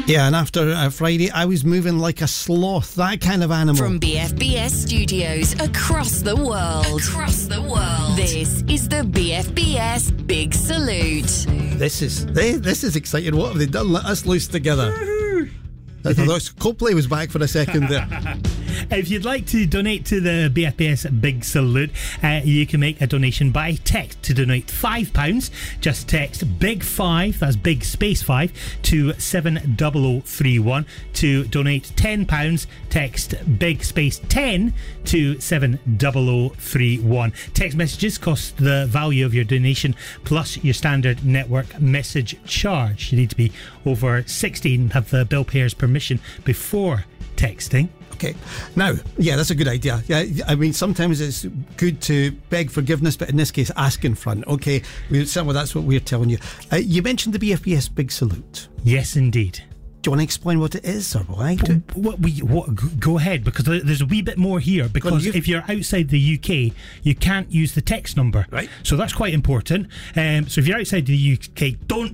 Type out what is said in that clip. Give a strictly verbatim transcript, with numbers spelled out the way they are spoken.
Yeah, and after uh, Friday, I was moving like a sloth, that kind of animal. From B F B S studios across the world. Across the world. This is the B F B S Big Salute. This is they, this is exciting. What have they done? Let us loose together. I thought Coldplay was back for a second there. If you'd like to donate to the B F B S Big Salute, uh, you can make a donation by text. To donate five pounds, just text Big Five, that's Big Space Five, to seven double oh three one. To donate ten pounds, text Big Space Ten to seven double oh three one. Text messages cost the value of your donation plus your standard network message charge. You need to be over sixteen and have the bill payer's permission before texting. Okay. Now, yeah, that's a good idea. Yeah, I mean, sometimes it's good to beg forgiveness, but in this case, ask in front. Okay, we, well, that's what we're telling you. Uh, you mentioned the B F B S Big Salute. Yes, indeed. Do you want to explain what it is, or why? What, what, what, go ahead, because there's a wee bit more here. Because if you're outside the U K, you can't use the text number. Right. So that's quite important. Um, so if you're outside the U K, don't